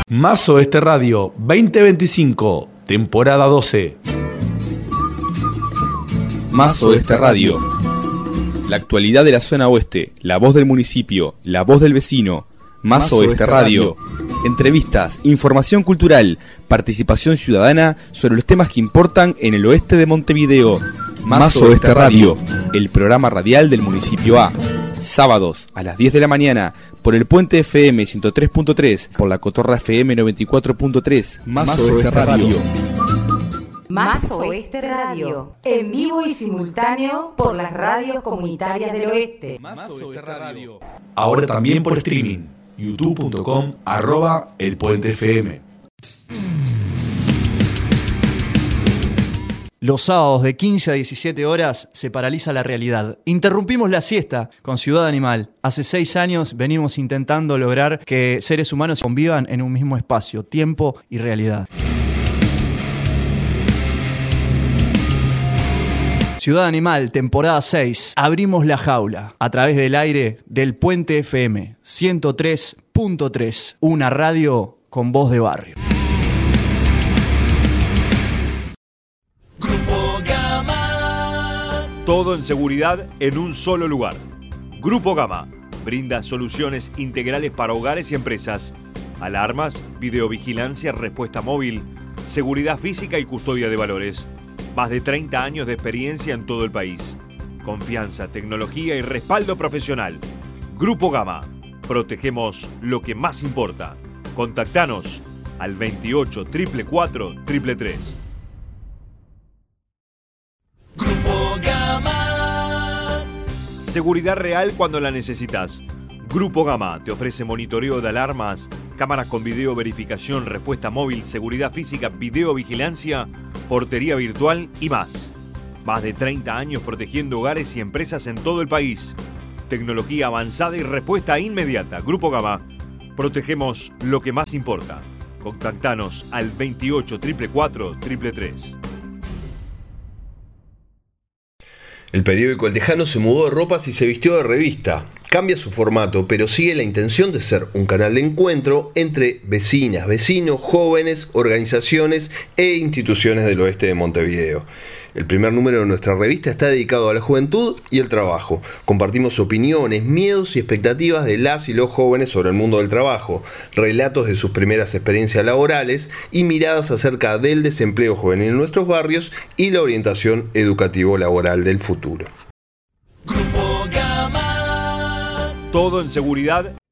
Más Oeste Radio 2025, temporada 12. Más Oeste Radio. La actualidad de la zona oeste, la voz del municipio, la voz del vecino. Más Oeste Radio. Entrevistas, información cultural, participación ciudadana sobre los temas que importan en el oeste de Montevideo. Más Oeste Radio, el programa radial del municipio A. Sábados a las 10 de la mañana por el Puente FM 103.3, por la Cotorra FM 94.3. Más Oeste Radio. Más Oeste Radio, en vivo y simultáneo por las radios comunitarias del oeste. Más Oeste Radio. Ahora también por streaming, youtube.com/elpuentefm. Los sábados de 15 a 17 horas se paraliza la realidad. Interrumpimos la siesta con Ciudad Animal. Hace 6 años venimos intentando lograr que seres humanos convivan en un mismo espacio, tiempo y realidad. Ciudad Animal, temporada 6. Abrimos la jaula a través del aire del Puente FM 103.3. Una radio con voz de barrio. Grupo Gama. Todo en seguridad en un solo lugar. Grupo Gama brinda soluciones integrales para hogares y empresas. Alarmas, videovigilancia, respuesta móvil, seguridad física y custodia de valores. Más de 30 años de experiencia en todo el país. Confianza, tecnología y respaldo profesional. Grupo Gama. Protegemos lo que más importa. Contactanos al 28 444 333. Grupo Gama. Seguridad real cuando la necesitas. Grupo Gama te ofrece monitoreo de alarmas, cámaras con video verificación, respuesta móvil, seguridad física, videovigilancia, portería virtual y más. Más de 30 años protegiendo hogares y empresas en todo el país. Tecnología avanzada y respuesta inmediata. Grupo Gama. Protegemos lo que más importa. Contactanos al 28 444 333. El periódico El Tejano se mudó de ropas y se vistió de revista. Cambia su formato, pero sigue la intención de ser un canal de encuentro entre vecinas, vecinos, jóvenes, organizaciones e instituciones del oeste de Montevideo. El primer número de nuestra revista está dedicado a la juventud y el trabajo. Compartimos opiniones, miedos y expectativas de las y los jóvenes sobre el mundo del trabajo, relatos de sus primeras experiencias laborales y miradas acerca del desempleo juvenil en nuestros barrios y la orientación educativo-laboral del futuro. Grupo Gama. Todo en seguridad